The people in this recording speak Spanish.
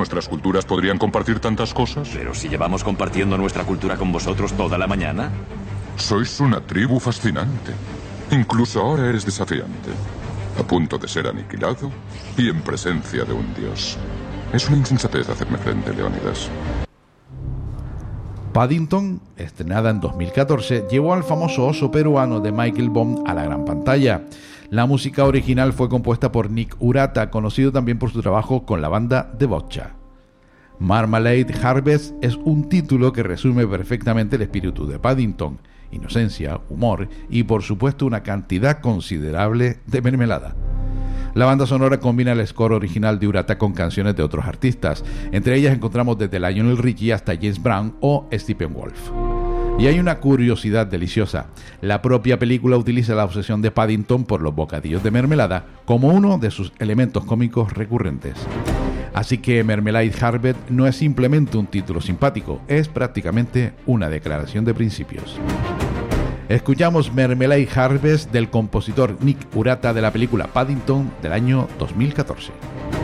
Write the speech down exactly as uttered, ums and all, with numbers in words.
¿Nuestras culturas podrían compartir tantas cosas? Pero si llevamos compartiendo nuestra cultura con vosotros toda la mañana. Sois una tribu fascinante. Incluso ahora eres desafiante. A punto de ser aniquilado y en presencia de un dios. Es una insensatez hacerme frente, Leónidas. Paddington, estrenada en dos mil catorce, llevó al famoso oso peruano de Michael Bond a la gran pantalla. La música original fue compuesta por Nick Urata, conocido también por su trabajo con la banda The Boccia. Marmalade Harvest es un título que resume perfectamente el espíritu de Paddington: inocencia, humor y por supuesto una cantidad considerable de mermelada. La banda sonora combina el score original de Urata con canciones de otros artistas. Entre ellas encontramos desde Lionel Richie hasta James Brown o Stephen Wolf. Y hay una curiosidad deliciosa. La propia película utiliza la obsesión de Paddington por los bocadillos de mermelada como uno de sus elementos cómicos recurrentes. Así que Marmalade Harvest no es simplemente un título simpático, es prácticamente una declaración de principios. Escuchamos Marmalade Harvest del compositor Nick Urata de la película Paddington del año dos mil catorce.